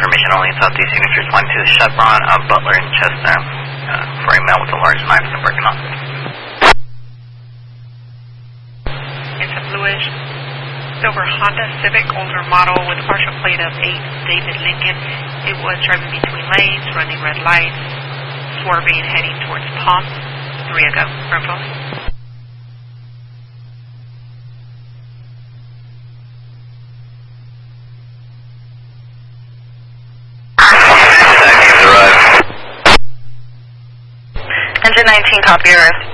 information only. Southeast signatures 1-2 Chevron, Butler and Chestnut for a male with a large knife in the parking lot. It's a bluish silver Honda Civic, older model with a partial plate of 8 David Lincoln. It was driving between lanes, running red lights, swerving, heading towards Palm. 3 ago. Confirm. Engine 19, copy yours.